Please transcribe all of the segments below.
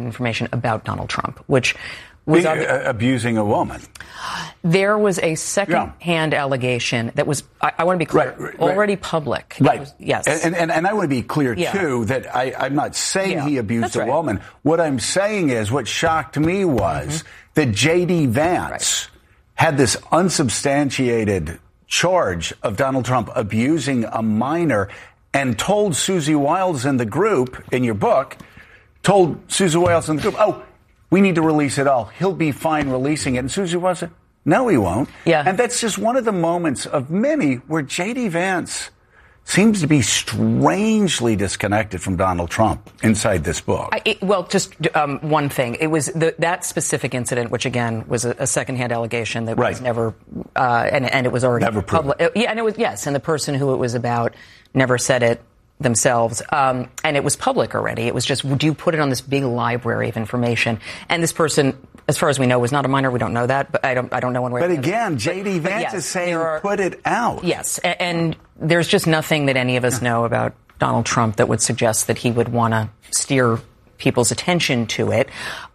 information about Donald Trump, which was abusing a woman. There was a second-hand allegation that was, I want to be clear, already public. Right. Yes. And I want to be clear, too, that I'm not saying he abused a woman. What I'm saying is what shocked me was that J.D. Vance had this unsubstantiated charge of Donald Trump abusing a minor and told Susie Wiles in the group, in your book, told Susie Wiles in the group, we need to release it all. He'll be fine releasing it. And Susie Wiles said, no, he won't. Yeah. And that's just one of the moments of many where J.D. Vance seems to be strangely disconnected from Donald Trump inside this book. Just one thing. It was that specific incident, which, again, was a secondhand allegation that was never, and it was already never public. And it was, and the person who it was about never said it themselves. And it was public already. It was just, would you put it on this big library of information? And this person, as far as we know, was not a minor. We don't know that, but I don't know one way. But again, J.D. Vance is saying, put it out. Yes. And there's just nothing that any of us know about Donald Trump that would suggest that he would want to steer people's attention to it.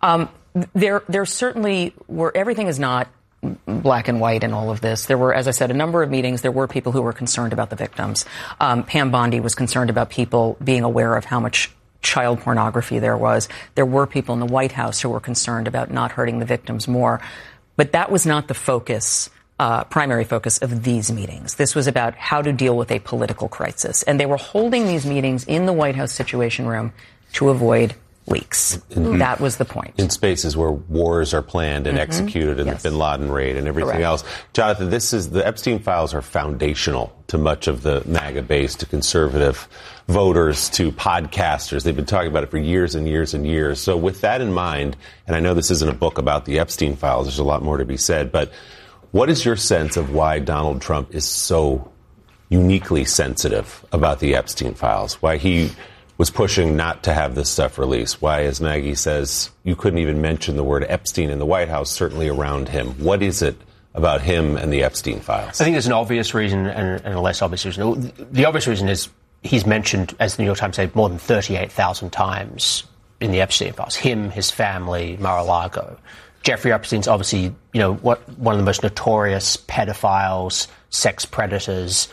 There certainly were, everything is not black and white in all of this. There were, as I said, a number of meetings. There were people who were concerned about the victims. Pam Bondi was concerned about people being aware of how much child pornography there was. There were people in the White House who were concerned about not hurting the victims more. But that was not the focus, primary focus of these meetings. This was about how to deal with a political crisis. And they were holding these meetings in the White House Situation Room to avoid leaks. That was the point. In spaces where wars are planned and executed, and the bin Laden raid and everything else. Jonathan, the Epstein files are foundational to much of the MAGA base, to conservative voters, to podcasters. They've been talking about it for years and years and years. So with that in mind, and I know this isn't a book about the Epstein files, there's a lot more to be said, but what is your sense of why Donald Trump is so uniquely sensitive about the Epstein files? Why he was pushing not to have this stuff released? Why, as Maggie says, you couldn't even mention the word Epstein in the White House, certainly around him? What is it about him and the Epstein files? I think there's an obvious reason and a less obvious reason. The obvious reason is he's mentioned, as the New York Times said, more than 38,000 times in the Epstein files. Him, his family, Mar-a-Lago. Jeffrey Epstein's obviously, one of the most notorious pedophiles, sex predators,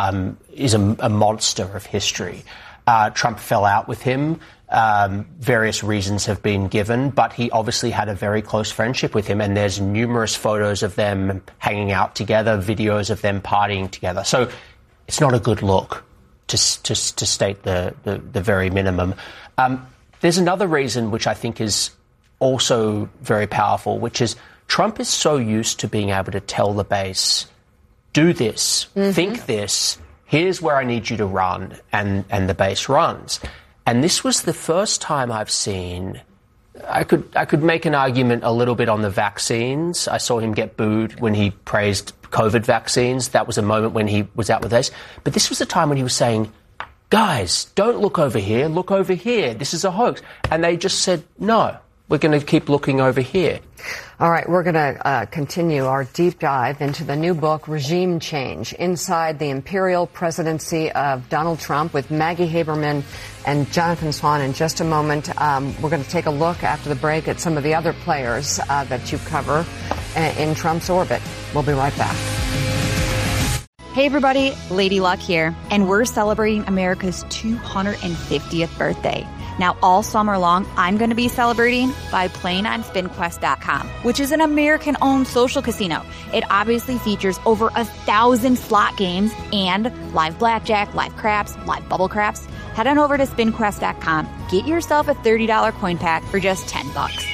is a monster of history. Trump fell out with him. Various reasons have been given, but he obviously had a very close friendship with him, and there's numerous photos of them hanging out together, videos of them partying together. So it's not a good look, to state the very minimum. There's another reason which I think is also very powerful, which is Trump is so used to being able to tell the base, do this, think this, here's where I need you to run, and the base runs. And this was the first time I've seen, I could make an argument a little bit on the vaccines. I saw him get booed when he praised COVID vaccines. That was a moment when he was out with this. But this was a time when he was saying, guys, don't look over here, look over here. This is a hoax. And they just said, no, we're going to keep looking over here. All right, we're going to continue our deep dive into the new book, Regime Change, Inside the Imperial Presidency of Donald Trump, with Maggie Haberman and Jonathan Swan in just a moment. We're going to take a look after the break at some of the other players that you cover in Trump's orbit. We'll be right back. Hey everybody, Lady Luck here, and we're celebrating America's 250th birthday. Now, all summer long, I'm going to be celebrating by playing on SpinQuest.com, which is an American-owned social casino. It obviously features over 1,000 slot games and live blackjack, live craps, live bubble craps. Head on over to SpinQuest.com. Get yourself a $30 coin pack for just $10.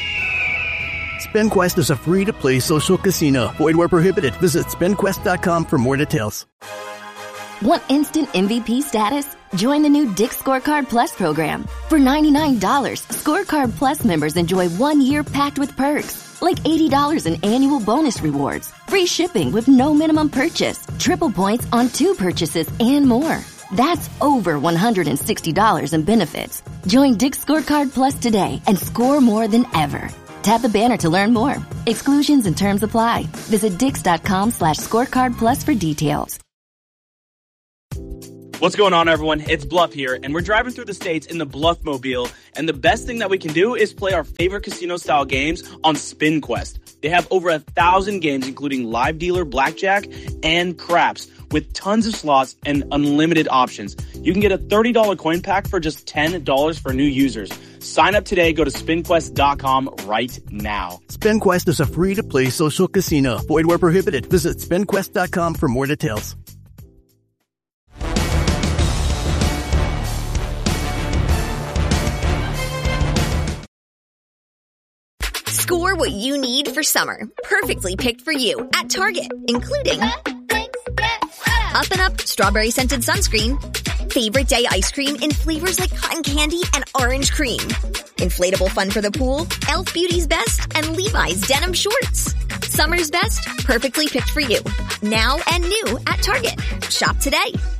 SpinQuest is a free-to-play social casino. Void where prohibited. Visit SpinQuest.com for more details. Want instant MVP status? Join the new Dick's Scorecard Plus program. For $99, Scorecard Plus members enjoy 1 year packed with perks, like $80 in annual bonus rewards, free shipping with no minimum purchase, triple points on 2 purchases, and more. That's over $160 in benefits. Join Dick's Scorecard Plus today and score more than ever. Tap the banner to learn more. Exclusions and terms apply. Visit Dix.com/scorecard plus for details. What's going on, everyone? It's Bluff here, and we're driving through the states in the Bluff-mobile, and the best thing that we can do is play our favorite casino-style games on SpinQuest. They have over 1,000 games, including live dealer, blackjack, and craps, with tons of slots and unlimited options. You can get a $30 coin pack for just $10 for new users. Sign up today. Go to SpinQuest.com right now. SpinQuest is a free-to-play social casino. Void where prohibited. Visit SpinQuest.com for more details. Score what you need for summer. Perfectly picked for you at Target, including Up and Up Strawberry Scented Sunscreen, Favorite Day Ice Cream in flavors like cotton candy and orange cream, Inflatable Fun for the Pool, Elf Beauty's Best, and Levi's Denim Shorts. Summer's best, perfectly picked for you. Now and new at Target. Shop today.